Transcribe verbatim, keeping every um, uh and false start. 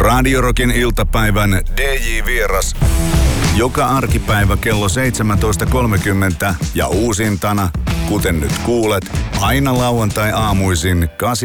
Radio Rockin iltapäivän D J-vieras. Joka arkipäivä kello seitsemäntoista kolmekymmentä ja uusintana, kuten nyt kuulet, aina lauantai-aamuisin